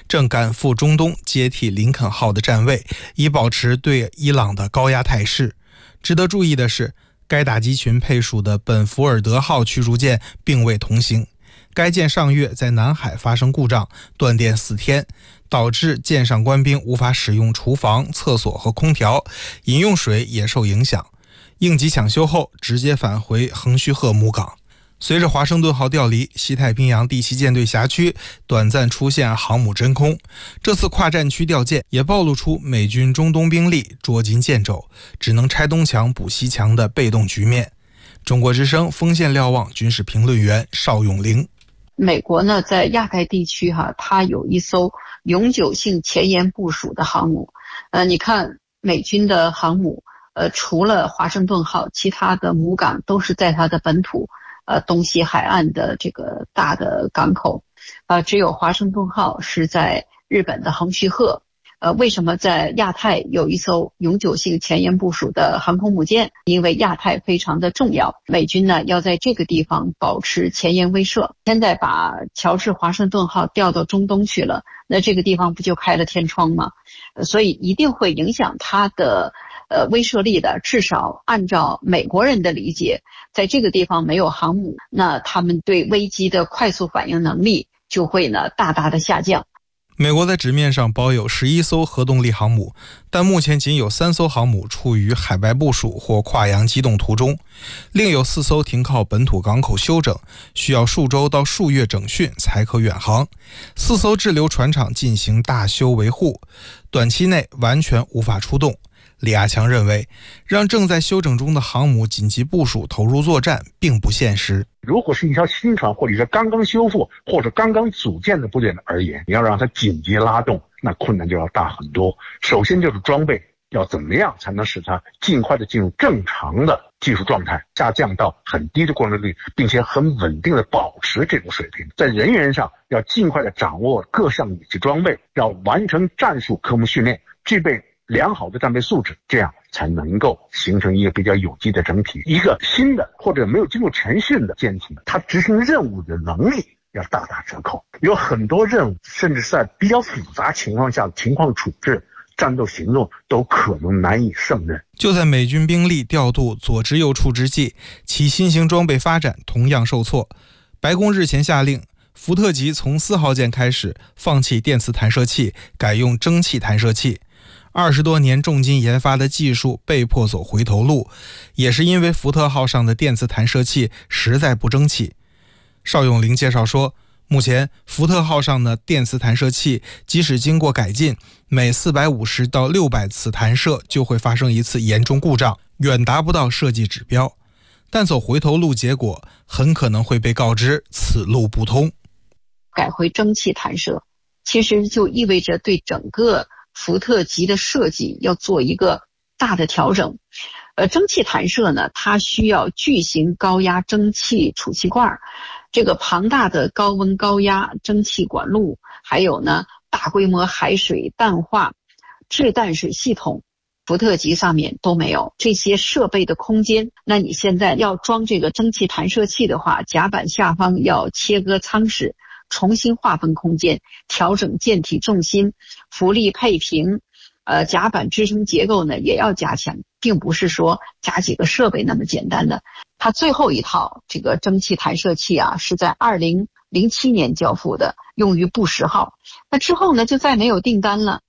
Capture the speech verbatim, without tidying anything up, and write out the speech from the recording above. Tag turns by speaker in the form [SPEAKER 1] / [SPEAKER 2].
[SPEAKER 1] 正赶赴中东接替林肯号的站位，以保持对伊朗的高压态势。值得注意的是，该打击群配属的本福尔德号驱逐舰并未同行。该舰上月在南海发生故障，断电四天，导致舰上官兵无法使用厨房、厕所和空调，饮用水也受影响。应急抢修后，直接返回横须贺母港。随着华盛顿号调离，西太平洋第七舰队辖区短暂出现航母真空。这次跨战区调舰也暴露出美军中东兵力捉襟见肘，只能拆东墙补西墙的被动局面。中国之声锋线瞭望军事评论员邵永玲。
[SPEAKER 2] 美国呢，在亚太地区哈，它有一艘永久性前沿部署的航母。呃，你看美军的航母，呃，除了华盛顿号，其他的母港都是在它的本土。呃，东西海岸的这个大的港口，呃，只有华盛顿号是在日本的横须贺。呃，为什么在亚太有一艘永久性前沿部署的航空母舰？因为亚太非常的重要，美军呢要在这个地方保持前沿威慑。现在把乔治华盛顿号调到中东去了，那这个地方不就开了天窗吗？呃、所以一定会影响它的呃威慑力的。至少按照美国人的理解，在这个地方没有航母，那他们对危机的快速反应能力就会呢大大的下降。
[SPEAKER 1] 美国在纸面上保有十一艘核动力航母，但目前仅有三艘航母处于海外部署或跨洋机动途中，另有四艘停靠本土港口休整，需要数周到数月整训才可远航。四艘滞留船厂进行大修维护，短期内完全无法出动。李亚强认为，让正在休整中的航母紧急部署投入作战并不现实。
[SPEAKER 3] 如果是一条新船或者是刚刚修复或者刚刚组建的部队而言，你要让它紧急拉动，那困难就要大很多。首先就是装备要怎么样才能使它尽快的进入正常的技术状态，下降到很低的过程率，并且很稳定的保持这种水平。在人员上要尽快的掌握各项武器装备，要完成战术科目训练，具备良好的战备素质，这样才能够形成一个比较有机的整体。一个新的或者没有经过全训的舰艇，它执行任务的能力要大打折扣。有很多任务甚至是在比较复杂情况下情况处置，战斗行动都可能难以胜任。
[SPEAKER 1] 就在美军兵力调度左支右绌之际，其新型装备发展同样受挫。白宫日前下令，福特级从四号舰开始放弃电磁弹射器，改用蒸汽弹射器。二十多年重金研发的技术被迫走回头路，也是因为福特号上的电磁弹射器实在不争气。邵永玲介绍说，目前福特号上的电磁弹射器即使经过改进，每四百五十到六百次弹射就会发生一次严重故障，远达不到设计指标。但走回头路，结果很可能会被告知此路不通。
[SPEAKER 2] 改回蒸汽弹射，其实就意味着对整个福特级的设计要做一个大的调整。呃，蒸汽弹射呢，它需要巨型高压蒸汽储气罐，这个庞大的高温高压蒸汽管路，还有呢大规模海水淡化制淡水系统，福特级上面都没有这些设备的空间。那你现在要装这个蒸汽弹射器的话，甲板下方要切割舱室，重新划分空间，调整舰体重心，浮力配平，呃，甲板支撑结构呢也要加强，并不是说加几个设备那么简单的。它最后一套这个蒸汽弹射器啊，是在二零零七年交付的，用于布什号。那之后呢，就再没有订单了。